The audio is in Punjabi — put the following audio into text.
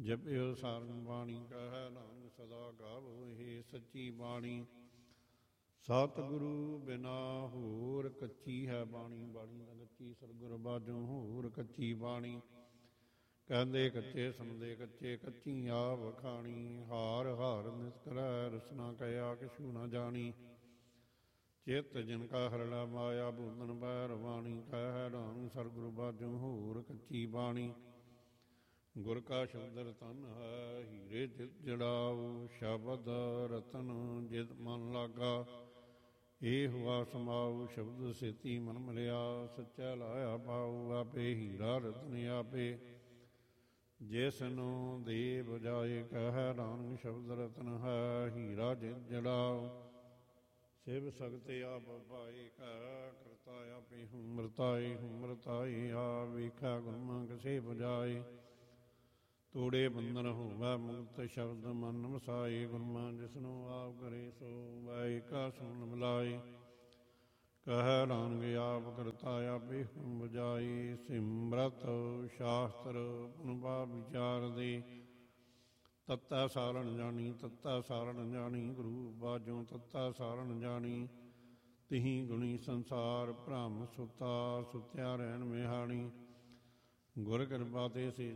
ਜਪਿਓ ਸਾਰਨ ਬਾਣੀ ਕਹੈ ਨਾਨਕ ਸਦਾ ਗਾਵੋ ਇਹ ਸੱਚੀ ਬਾਣੀ। ਸਤਿਗੁਰੂ ਬਿਨਾ ਹੋਰ ਕੱਚੀ ਹੈ ਬਾਣੀ, ਬਾਣੀ ਦਾ ਕੱਚੀ ਸਤਿਗੁਰ ਬਾਝੋਂ ਹੋਰ ਕੱਚੀ ਬਾਣੀ। ਕਹਿੰਦੇ ਕੱਚੇ ਸੁਣਦੇ ਕੱਚੇ, ਕੱਚੀ ਆ ਵਖਾਣੀ। ਹਾਰ ਹਾਰ ਨਿਸਕਰੈ ਰਸਨਾ ਕਹਿਆ ਕਿਛੂ ਨਾ ਜਾਣੀ। ਚਿੱਤ ਜਿਨ ਕਾ ਹਰਲਾ ਮਾਇਆ ਬੂੰਦਨ ਬੈਰ ਬਾਣੀ ਕਹਿ ਨਾਨਕ ਸਤਿਗੁਰ ਬਾਝੋਂ ਹੋਰ ਕੱਚੀ ਬਾਣੀ। ਗੁਰ ਕਾ ਸ਼ਬਦ ਰਤਨ ਹੈ ਹੀਰੇ ਜਿਤ ਜੜਾਉ, ਸ਼ਬਦ ਰਤਨ ਜਿਤ ਮਨ ਲਾਗਾ। ਇਹ ਹੁਆ ਸਮਾਉ ਸ਼ਬਦ ਸੇਤੀ ਮਨ ਮਿਲਿਆ, ਸੱਚਾ ਲਾਇਆ ਪਾਉ ਆਪੇ ਹੀਰਾ ਰਤਨ ਆਪੇ। ਜਿਸ ਨੂੰ ਦੇ ਬਜਾਏ ਕਹਿ ਨਾਨਕ ਸ਼ਬਦ ਰਤਨ ਹੈ ਹੀਰਾ ਜਿਤ ਜੜਾਉ। ਸਿਵ ਸਗਤ ਆਪ ਪਾਏ ਕਹਿ ਕਰਤਾ ਆਪੇ ਹੁਮਰਤਾਏ, ਹੁਮਰਤਾਏ ਆ ਵੇਖਾ ਗੁਰਮੁਖ ਕਿਸੇ ਬਜਾਏ। ਤੋੜੇ ਬੰਧਨ ਹੋਵੈ ਮੁਕਤ ਸ਼ਬਦ ਮਨ ਵਸਾਏ, ਗੁਰਮੁਖ ਜਿਸਨੂੰ ਆਪ ਕਰੇ ਸੋ ਵਾਹਿਕਾ ਸੁਣ ਮਿਲਾਏ। ਕਹਿ ਨਾਨਕ ਆਪ ਕਰਤਾ ਆਪੇ ਹੁਮ ਬਜਾਏ, ਸਿਮਰਤ ਸ਼ਾਸਤਰ ਅਨੁਭਵ ਵਿਚਾਰ ਦੇ। ਤੱਤਾ ਸਾਰਣ ਜਾਣੀ, ਤੱਤਾ ਸਾਰਣ ਜਾਣੀ, ਗੁਰੂ ਬਾਝੋਂ ਤੱਤਾ ਸਾਰਣ ਜਾਣੀ। ਤਿਹੀ ਗੁਣੀ ਸੰਸਾਰ ਭ੍ਰਮ ਸੁਤਾ, ਸੁਤਿਆ ਰਹਿਣ ਮਿਹਾਣੀ। ਗੁਰ ਕਿਰਪਾ ਤੇ ਸੇ